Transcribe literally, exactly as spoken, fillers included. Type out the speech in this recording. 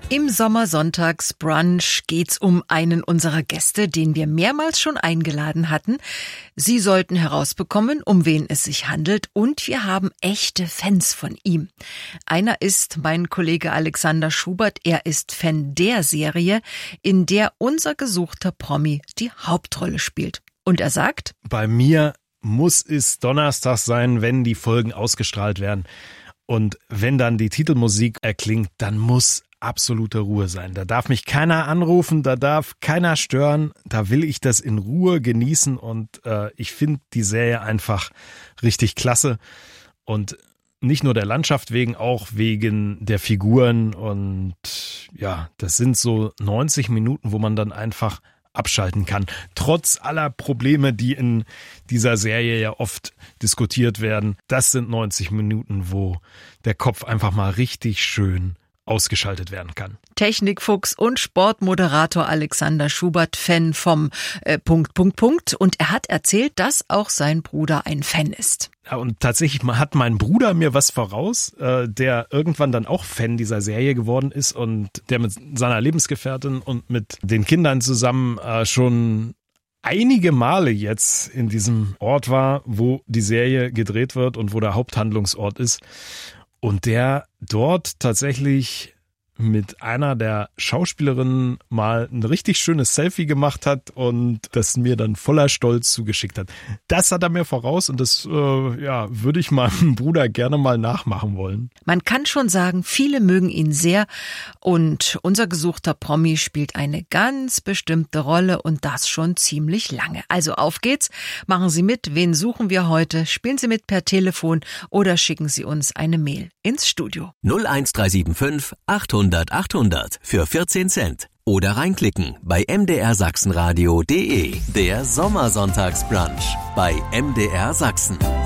Im Sommersonntagsbrunch geht's um einen unserer Gäste, den wir mehrmals schon eingeladen hatten. Sie sollten herausbekommen, um wen es sich handelt, und wir haben echte Fans von ihm. Einer ist mein Kollege Alexander Schubert. Er ist Fan der Serie, in der unser gesuchter Promi die Hauptrolle spielt. Und er sagt: Bei mir muss es donnerstags sein, wenn die Folgen ausgestrahlt werden. Und wenn dann die Titelmusik erklingt, dann muss absolute Ruhe sein. Da darf mich keiner anrufen, da darf keiner stören. Da will ich das in Ruhe genießen und äh, ich finde die Serie einfach richtig klasse. Und nicht nur der Landschaft wegen, auch wegen der Figuren. Und ja, das sind so neunzig Minuten, wo man dann einfach abschalten kann. Trotz aller Probleme, die in dieser Serie ja oft diskutiert werden. Das sind neunzig Minuten, wo der Kopf einfach mal richtig schön ausgeschaltet werden kann. Technikfuchs und Sportmoderator Alexander Schubert, Fan vom äh, Punkt, Punkt, Punkt. Und er hat erzählt, dass auch sein Bruder ein Fan ist. Ja, und tatsächlich hat mein Bruder mir was voraus, äh, der irgendwann dann auch Fan dieser Serie geworden ist und der mit seiner Lebensgefährtin und mit den Kindern zusammen äh, schon einige Male jetzt in diesem Ort war, wo die Serie gedreht wird und wo der Haupthandlungsort ist. Und der dort tatsächlich mit einer der Schauspielerinnen mal ein richtig schönes Selfie gemacht hat und das mir dann voller Stolz zugeschickt hat. Das hat er mir voraus und das äh, ja, würde ich meinem Bruder gerne mal nachmachen wollen. Man kann schon sagen, viele mögen ihn sehr und unser gesuchter Promi spielt eine ganz bestimmte Rolle und das schon ziemlich lange. Also auf geht's, machen Sie mit, wen suchen wir heute? Spielen Sie mit per Telefon oder schicken Sie uns eine Mail ins Studio. null eins drei sieben fünf achthundert achthundert für vierzehn Cent. Oder reinklicken bei m d r sachsen radio punkt d e. Der Sommersonntagsbrunch bei M D R Sachsen.